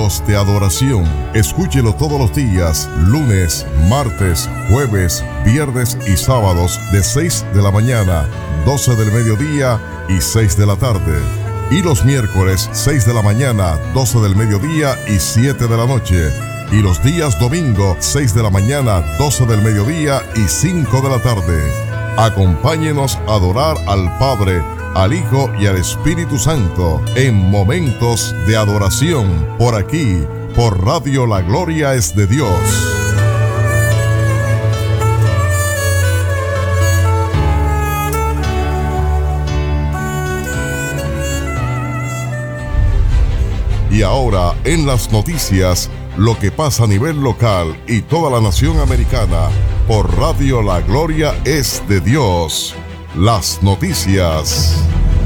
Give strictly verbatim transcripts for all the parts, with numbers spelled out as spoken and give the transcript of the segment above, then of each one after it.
Momentos de Adoración. Escúchelo todos los días, lunes, martes, jueves, viernes y sábados de seis de la mañana, doce del mediodía y seis de la tarde. Y los miércoles, seis de la mañana, doce del mediodía y siete de la noche. Y los días domingo, seis de la mañana, doce del mediodía y cinco de la tarde. Acompáñenos a adorar al Padre, al Hijo y al Espíritu Santo en Momentos de Adoración, por aquí, por Radio La Gloria es de Dios. Y ahora, en las noticias, lo que pasa a nivel local y toda la nación americana, por Radio La Gloria es de Dios. Las noticias.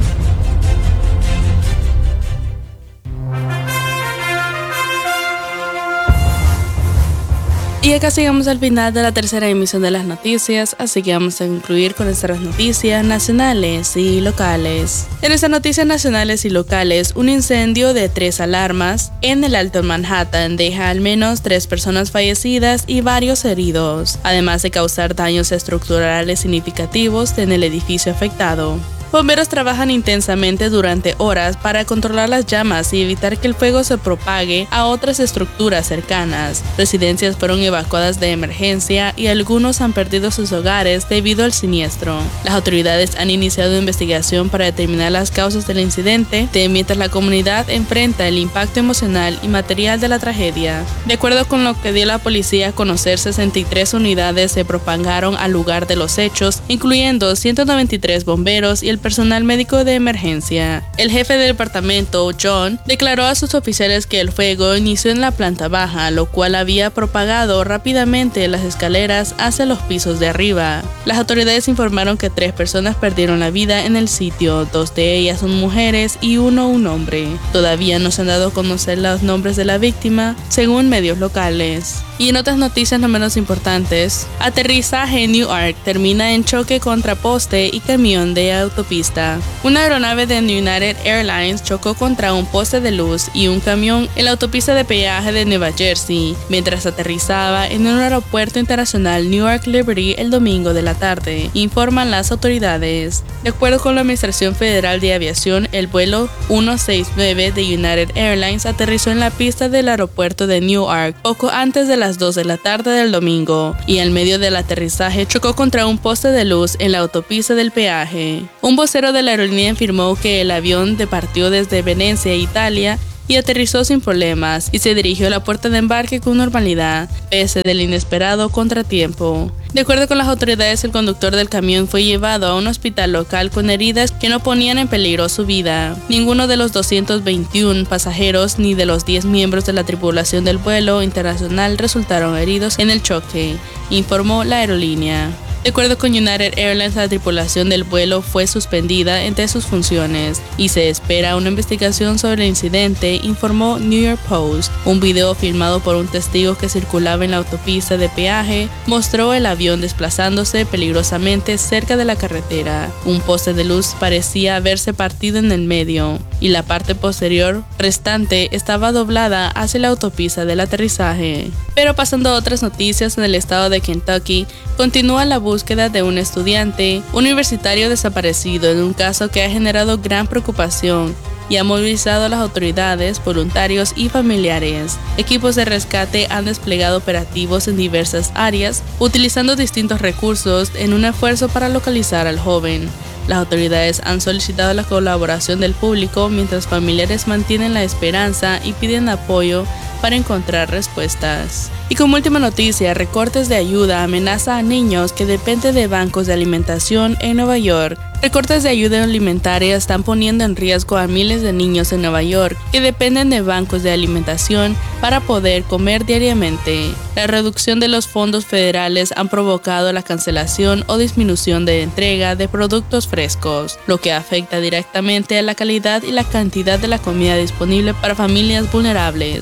Y acá llegamos al final de la tercera emisión de las noticias, así que vamos a concluir con nuestras noticias nacionales y locales. En nuestras noticias nacionales y locales, un incendio de tres alarmas en el Alto Manhattan deja al menos tres personas fallecidas y varios heridos, además de causar daños estructurales significativos en el edificio afectado. Bomberos trabajan intensamente durante horas para controlar las llamas y evitar que el fuego se propague a otras estructuras cercanas. Residencias fueron evacuadas de emergencia y algunos han perdido sus hogares debido al siniestro. Las autoridades han iniciado investigación para determinar las causas del incidente, mientras la comunidad enfrenta el impacto emocional y material de la tragedia. De acuerdo con lo que dio la policía a conocer, sesenta y tres unidades se propagaron al lugar de los hechos, incluyendo ciento noventa y tres bomberos y el personal médico de emergencia. El jefe del departamento, John, declaró a sus oficiales que el fuego inició en la planta baja, lo cual había propagado rápidamente las escaleras hacia los pisos de arriba. Las autoridades informaron que tres personas perdieron la vida en el sitio, dos de ellas son mujeres y uno un hombre. Todavía no se han dado a conocer los nombres de la víctima, según medios locales. Y en otras noticias no menos importantes, aterrizaje en Newark termina en choque contra poste y camión de autopista. Una aeronave de United Airlines chocó contra un poste de luz y un camión en la autopista de peaje de Nueva Jersey, mientras aterrizaba en un aeropuerto internacional Newark Liberty el domingo de la tarde, informan las autoridades. De acuerdo con la Administración Federal de Aviación, el vuelo ciento sesenta y nueve de United Airlines aterrizó en la pista del aeropuerto de Newark poco antes de las dos de la tarde del domingo, y en medio del aterrizaje chocó contra un poste de luz en la autopista del peaje. Un vocero de la aerolínea afirmó que el avión departió desde Venecia, Italia, y aterrizó sin problemas y se dirigió a la puerta de embarque con normalidad, pese del inesperado contratiempo. De acuerdo con las autoridades, el conductor del camión fue llevado a un hospital local con heridas que no ponían en peligro su vida. Ninguno de los doscientos veintiún pasajeros ni de los diez miembros de la tripulación del vuelo internacional resultaron heridos en el choque, informó la aerolínea. De acuerdo con United Airlines, la tripulación del vuelo fue suspendida entre sus funciones y se espera una investigación sobre el incidente, informó New York Post. Un video filmado por un testigo que circulaba en la autopista de peaje mostró el avión desplazándose peligrosamente cerca de la carretera. Un poste de luz parecía haberse partido en el medio y la parte posterior restante estaba doblada hacia la autopista del aterrizaje. Pero pasando a otras noticias, en el estado de Kentucky continúa la búsqueda de un estudiante universitario desaparecido en un caso que ha generado gran preocupación y ha movilizado a las autoridades, voluntarios y familiares. Equipos de rescate han desplegado operativos en diversas áreas, utilizando distintos recursos en un esfuerzo para localizar al joven. Las autoridades han solicitado la colaboración del público mientras familiares mantienen la esperanza y piden apoyo para encontrar respuestas. Y como última noticia, recortes de ayuda amenaza a niños que dependen de bancos de alimentación en Nueva York. Recortes de ayuda alimentaria están poniendo en riesgo a miles de niños en Nueva York que dependen de bancos de alimentación para poder comer diariamente. La reducción de los fondos federales han provocado la cancelación o disminución de entrega de productos frescos, lo que afecta directamente a la calidad y la cantidad de la comida disponible para familias vulnerables.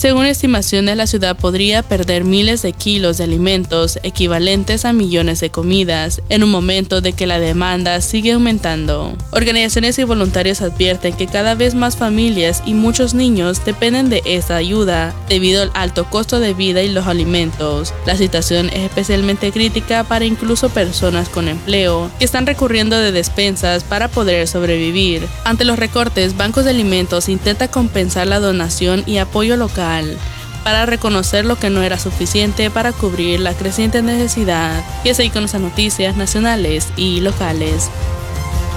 Según estimaciones, la ciudad podría perder miles de kilos de alimentos equivalentes a millones de comidas en un momento de que la demanda sigue aumentando. Organizaciones y voluntarios advierten que cada vez más familias y muchos niños dependen de esta ayuda debido al alto costo de vida y los alimentos. La situación es especialmente crítica para incluso personas con empleo que están recurriendo de despensas para poder sobrevivir. Ante los recortes, bancos de alimentos intentan compensar la donación y apoyo local para reconocer lo que no era suficiente para cubrir la creciente necesidad. Y así con las noticias nacionales y locales.